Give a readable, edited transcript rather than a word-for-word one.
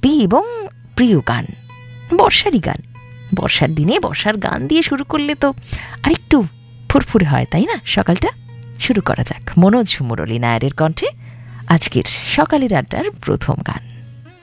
Happy এবং প্রিয় গান, বর্ষারই গান। বর্ষার দিনে বর্ষার গান দিয়ে শুরু করলে তো আরেকটু ফুরফুরে হয়, তাই না? সকালটা শুরু করা যাক মনোজ মুরলী নায়ারের কণ্ঠে আজকের সকালের আড্ডার প্রথম গান।